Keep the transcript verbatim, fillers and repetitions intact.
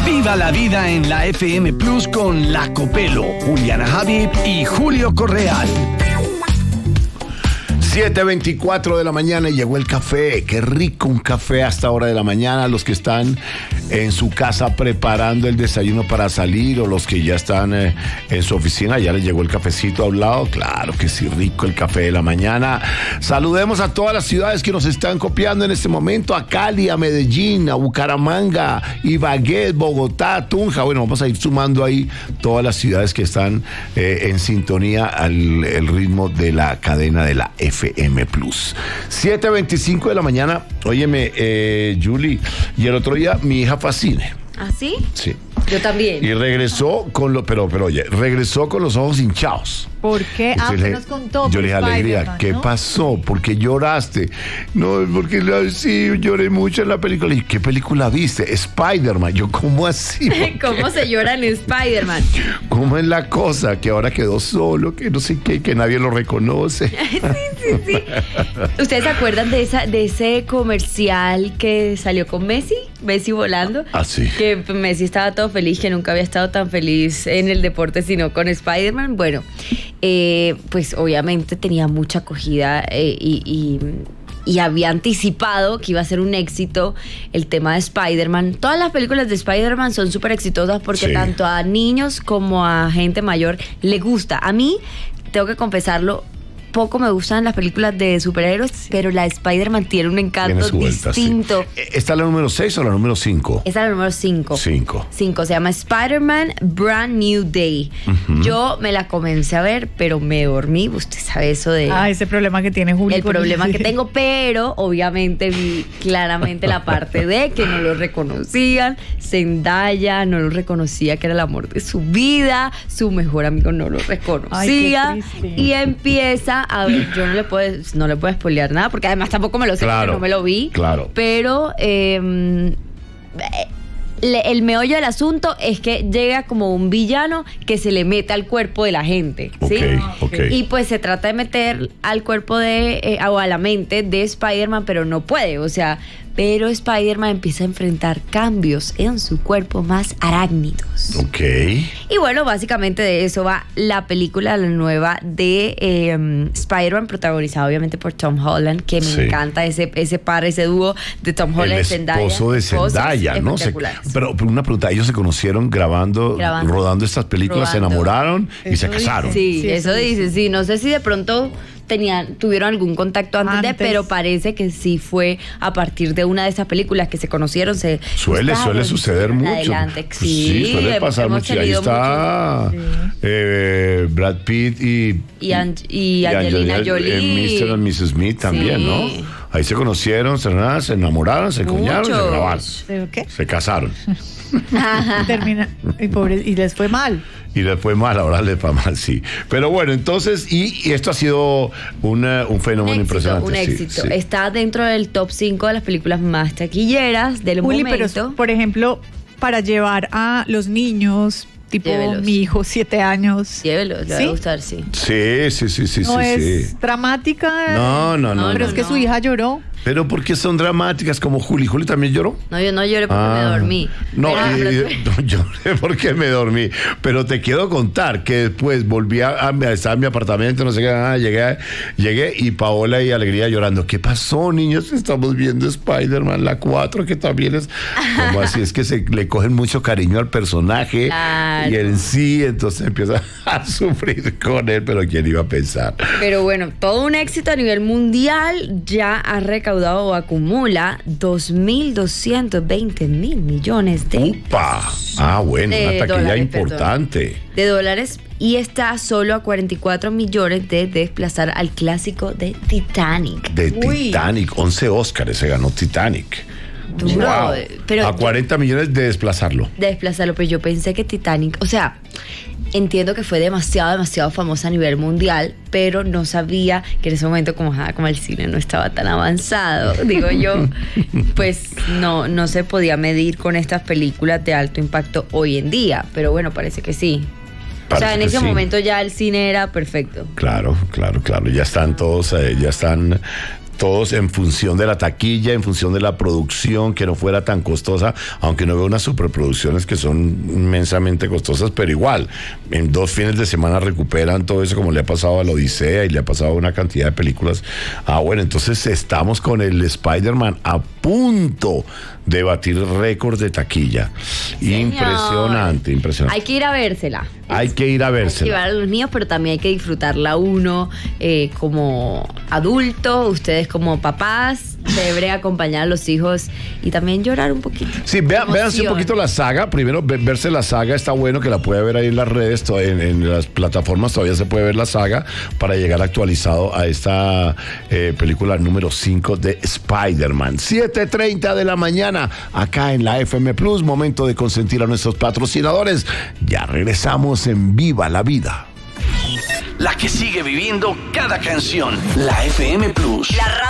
Viva la vida en la F M Plus con La Copelo, Juliana Habib y Julio Correal. siete veinticuatro de la mañana y llegó el café. Qué rico un café a esta hora de la mañana. Los que están en su casa preparando el desayuno para salir o los que ya están eh, en su oficina, ya les llegó el cafecito a un lado. Claro que sí, rico el café de la mañana. Saludemos a todas las ciudades que nos están copiando en este momento. A Cali, a Medellín, a Bucaramanga, Ibagué, Bogotá, Tunja. Bueno, vamos a ir sumando ahí todas las ciudades que están eh, en sintonía al el ritmo de la cadena de la F M Plus. siete veinticinco de la mañana. Óyeme, eh, Julie, y el otro día mi hija fue a cine. ¿Ah, sí? Sí. Yo también. Y regresó con lo, pero, pero oye, regresó con los ojos hinchados. ¿Por qué? Ah, Entonces, que nos contó. yo le dije, Alegría, ¿qué ¿no? pasó? ¿Por qué lloraste? No, porque sí, lloré mucho en la película. ¿Y qué película viste? Spider-Man. Yo, ¿cómo así? ¿Cómo se llora en Spider-Man? ¿Cómo es la cosa? Que ahora quedó solo, que no sé qué, que nadie lo reconoce. Sí, sí, sí. ¿Ustedes se acuerdan de esa, de ese comercial que salió con Messi? Messi volando. Ah, sí. Que Messi estaba todo feliz, que nunca había estado tan feliz en el deporte, sino con Spider-Man. Bueno, eh, pues obviamente tenía mucha acogida eh, y, y, y había anticipado que iba a ser un éxito el tema de Spider-Man. Todas las películas de Spider-Man son súper exitosas porque Sí. tanto a niños como a gente mayor le gusta. A mí, tengo que confesarlo, poco me gustan las películas de superhéroes, pero la de Spider-Man tiene un encanto Tiene su vuelta, distinto. sí. ¿Esta es la número seis o la número cinco? Esa es la número cinco. Cinco. cinco. Se llama Spider-Man Brand New Day. Uh-huh. Yo me la comencé a ver, pero me dormí. Usted sabe eso de... Ah, ese problema que tiene Julio. el problema que tengo, pero obviamente vi claramente la parte de que no lo reconocían. Zendaya no lo reconocía, que era el amor de su vida. Su mejor amigo no lo reconocía. Ay, qué triste. Y empieza a ver, yo no le puedo, no le puedo spoilear nada, porque además tampoco me lo sé, Claro, porque no me lo vi. claro. Pero eh, le- el meollo del asunto es que llega como un villano que se le mete al cuerpo de la gente, ¿sí? Ok, ok. Y pues se trata de meter al cuerpo de, eh, o a la mente de Spider-Man, pero no puede, o sea, pero Spider-Man empieza a enfrentar cambios en su cuerpo más arácnidos. Ok. Y bueno, básicamente de eso va la película, la nueva de eh, Spider-Man, protagonizada obviamente por Tom Holland, que me Sí. encanta ese, ese par, ese dúo de Tom Holland El y Zendaya. esposo de Cosas Zendaya, ¿no? Se- espectaculares. pero pero una pregunta, ellos se conocieron grabando, Grabando. rodando estas películas, se Rodando. enamoraron y se Eso casaron. Sí, Sí, eso eso dice, sí. No sé si de pronto tenían, tuvieron algún contacto antes, de, Antes. pero parece que sí fue a partir de una de esas películas que se conocieron. Se Suele, gustaron, suele suceder siguieron mucho. adelante. Pues Sí, sí, suele hemos- pasar hemos mucho. Y ahí tenido está muchos. eh, Brad Pitt y, Y An- y Angelina Jolie. eh, mister and missus Smith también, Sí. ¿no? Ahí se conocieron, se, se enamoraron, se cuñaron, se Muchos. grabaron. ¿Pero qué? Se casaron. Termina. Y, pobre, y les fue mal. Y le fue mal, ahora le fue mal, sí. Pero bueno, entonces, y, y esto ha sido una, un fenómeno Un éxito, impresionante. un sí, éxito. sí. Está dentro del top cinco de las películas más taquilleras del Juli, momento. pero por ejemplo, para llevar a los niños, tipo Llévelos. mi hijo, siete años. Llévelo, le va ¿Sí? a gustar, sí. Sí, sí, sí, sí, No sí, es sí. dramática. No, no, no. Pero no, es que no. su hija lloró. Pero ¿por qué son dramáticas como Juli? ¿Juli también lloró? No, yo no lloré porque Ah. me dormí. No, Pero- y- pero- y- no lloré porque me dormí. Pero te quiero contar que después volví a, a, a estar en mi apartamento, no sé qué, ah, llegué, llegué y Paola y Alegría llorando. ¿Qué pasó, niños? Estamos viendo Spider-Man, la cuatro, que también es... Como así, es que se le cogen mucho cariño al personaje Claro. y en sí, entonces empieza a sufrir con él, pero ¿quién iba a pensar? Pero bueno, todo un éxito a nivel mundial, ya ha recaudado o acumula dos mil doscientos veinte mil millones de, ¡Upa! Ah, bueno, De una taquilla dólares, importante. de dólares y está solo a cuarenta y cuatro millones de desplazar al clásico de Titanic. De Uy. Titanic, once Óscares se ganó Titanic. Duro, Wow. pero a cuarenta millones de desplazarlo. de desplazarlo, pero yo pensé que Titanic, o sea, entiendo que fue demasiado, demasiado famosa a nivel mundial, pero no sabía que en ese momento como, ah, como el cine no estaba tan avanzado, digo yo, pues no, no se podía medir con estas películas de alto impacto hoy en día, pero bueno, parece que sí. O sea, Parece en que ese sí. momento ya el cine era perfecto. Claro, claro, claro. Ya están todos, eh, ya están todos en función de la taquilla, en función de la producción, que no fuera tan costosa, aunque no veo unas superproducciones que son inmensamente costosas, pero igual, en dos fines de semana recuperan todo eso, como le ha pasado a la Odisea y le ha pasado a una cantidad de películas. Ah, bueno, entonces estamos con el Spider-Man a punto de batir récords de taquilla. Señor. Impresionante, impresionante. Hay que ir a vérsela. Hay que ir a Hay que vérsela. llevar a los niños, pero también hay que disfrutarla uno eh, como adulto, ustedes como papás, debería acompañar a los hijos y también llorar un poquito. Sí, vea, Emoción. véanse un poquito la saga. Primero, ve- verse la saga está bueno, que la puede ver ahí en las redes, to- en, en las plataformas todavía se puede ver la saga para llegar actualizado a esta eh, película número cinco de Spider-Man. siete treinta de la mañana, acá en la F M Plus, momento de consentir a nuestros patrocinadores. Ya regresamos en Viva la Vida. La que sigue viviendo cada canción. La F M Plus. La